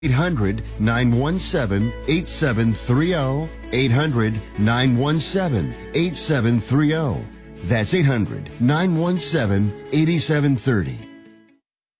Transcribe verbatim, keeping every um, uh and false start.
eight hundred, nine one seven, eight seven three zero. eight hundred, nine one seven, eight seven three zero. That's eight hundred, nine one seven, eight seven three zero.